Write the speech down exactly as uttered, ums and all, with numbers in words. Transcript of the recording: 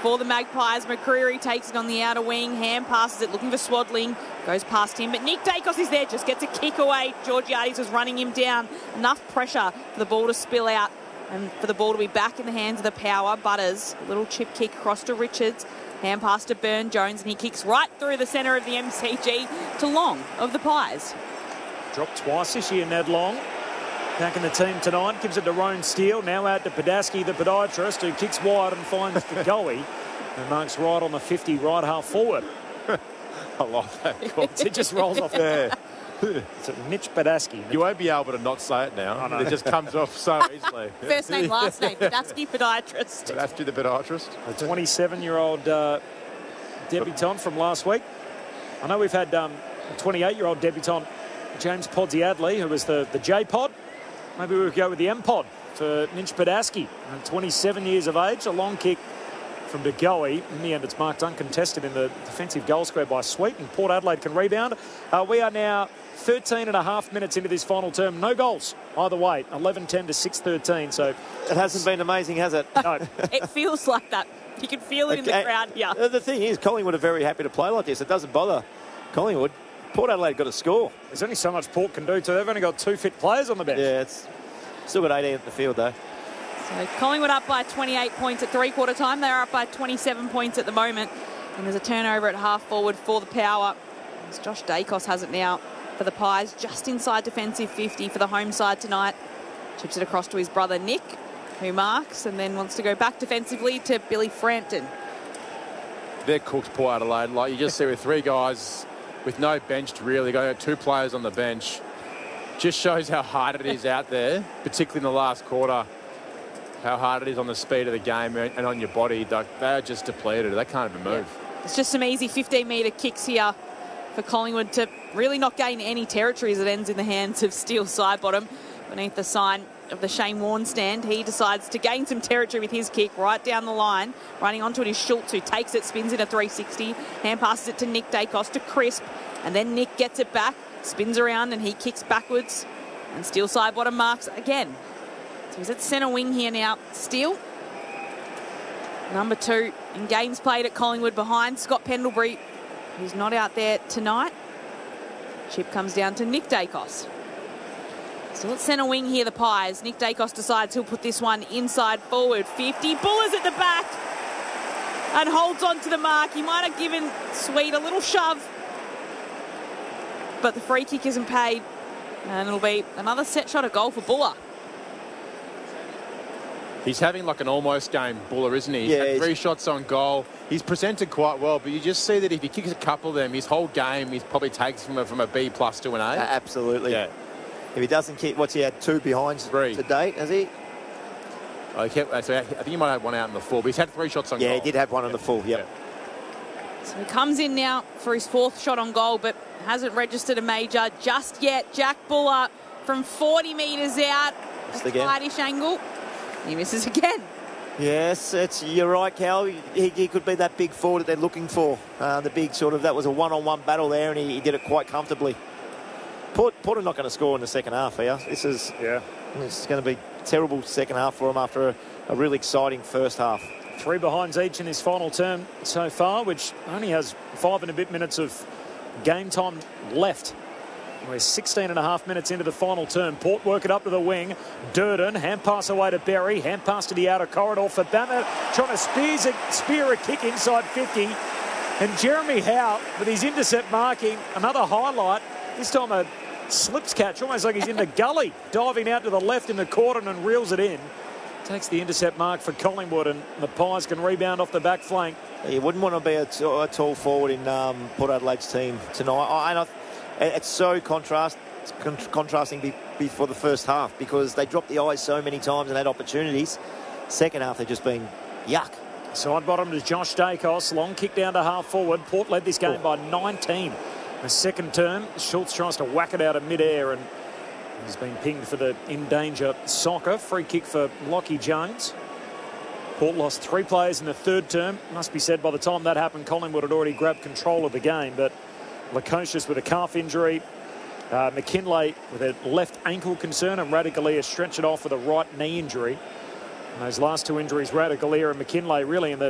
for the Magpies. McCreery takes it on the outer wing. Ham passes it, looking for Swadling. Goes past him, but Nick Dacos is there. Just gets a kick away. Georgiades was running him down. Enough pressure for the ball to spill out and for the ball to be back in the hands of the power. Butters, a little chip kick across to Richards. Hand pass to Burn Jones, and he kicks right through the centre of the M C G to Long of the Pies. Dropped twice this year, Ned Long. Back in the team tonight, gives it to Roan Steele. Now out to Padaski, the podiatrist, who kicks wide and finds the goalie. And marks right on the fifty, right half forward. I love that. It just rolls off there. It's a Mitch Padaski. You won't be able to not say it now. It just comes off so easily. First name, last name, Padaski, podiatrist. Padaski, the podiatrist. A twenty-seven-year-old uh, debutant from last week. I know we've had um, a twenty-eight-year-old debutant, James Podsy Adley, who was the, the J-Pod. Maybe we would go with the M-Pod for Mitch Padaski. twenty-seven years of age, a long kick from De Goey. In the end, it's marked uncontested in the defensive goal square by Sweet, and Port Adelaide can rebound. Uh, we are now thirteen and a half minutes into this final term. No goals either way. eleven ten to six thirteen. So it hasn't been amazing, has it? No. It feels like that. You can feel it in the crowd. Yeah. The thing is, Collingwood are very happy to play like this. It doesn't bother Collingwood. Port Adelaide got a score. There's only so much Port can do too. They've only got two fit players on the bench. Yeah, it's still got eighteen at the field though. So Collingwood up by twenty-eight points at three-quarter time. They're up by twenty-seven points at the moment. And there's a turnover at half-forward for the Power. As Josh Dacos has it now for the Pies, just inside defensive fifty for the home side tonight. Chips it across to his brother Nick, who marks, and then wants to go back defensively to Billy Frampton. They're cooked, Port Adelaide. Like you just see with three guys with no bench to really go, two players on the bench. Just shows how hard it is out there, particularly in the last quarter. How hard it is on the speed of the game and on your body. They're just depleted. They can't even move. Yeah. It's just some easy fifteen-metre kicks here for Collingwood to really not gain any territory as it ends in the hands of Steele Sidebottom beneath the sign of the Shane Warne stand. He decides to gain some territory with his kick right down the line. Running onto it is Schultz, who takes it, spins in a three sixty. Hand passes it to Nick Dacos to Crisp. And then Nick gets it back, spins around, and he kicks backwards. And Steele Sidebottom marks again. So he's at centre wing here now. Steele, number two in games played at Collingwood behind Scott Pendlebury, who's not out there tonight. Chip comes down to Nick Dacos. Still at centre wing here, the Pies. Nick Dacos decides he'll put this one inside forward. fifty. Buller's at the back and holds on to the mark. He might have given Sweet a little shove, but the free kick isn't paid. And it'll be another set shot of goal for Buller. He's having like an almost game, Buller, isn't he? He's Yeah, had three shots on goal. He's presented quite well, but you just see that if he kicks a couple of them, his whole game, he probably takes from a, from a B plus to an A. Uh, absolutely. Yeah. If he doesn't keep, what's he had, two behinds Three. to date, has he? I, kept, so I think he might have one out in the full, but he's had three shots on Yeah, goal. he did have one on the full, yep. Yeah. So he comes in now for his fourth shot on goal, but hasn't registered a major just yet. Jack Buller from forty metres out. Missed A again. tightish angle. He misses again. Yes, it's, you're right, Cal. He, he could be that big forward that they're looking for. Uh, the big sort of, that was a one-on-one battle there, and he, he did it quite comfortably. Port, Port are not going to score in the second half here. This is Yeah. It's going to be a terrible second half for them after a, a really exciting first half. Three behinds each in this final term so far, which only has five and a bit minutes of game time left. We're sixteen and a half minutes into the final term. Port work it up to the wing. Durden, hand pass away to Berry. Hand pass to the outer corridor for Banner. Trying to spears a, spear a kick inside fifty. And Jeremy Howe, with his intercept marking, another highlight. This time a slips catch, almost like he's in the gully. Diving out to the left in the cordon and reels it in. Takes the intercept mark for Collingwood, and the Pies can rebound off the back flank. You wouldn't want to be a, t a tall forward in um, Port Adelaide's team tonight. I, and I, it's so contrast, con contrasting be, before the first half, because they dropped the eyes so many times and had opportunities. Second half, they've just been yuck. Side bottom to Josh Dacos. Long kick down to half forward. Port led this game Oh. by nineteen. The second term, Schultz tries to whack it out of mid-air, and he's been pinged for the in-danger soccer. Free kick for Lockie Jones. Port lost three players in the third term. Must be said, by the time that happened, Collingwood had already grabbed control of the game. But Lukosius with a calf injury. Uh, McKinlay with a left ankle concern, and Radicalea stretched it off with a right knee injury. And those last two injuries, Radicalea and McKinlay, really in the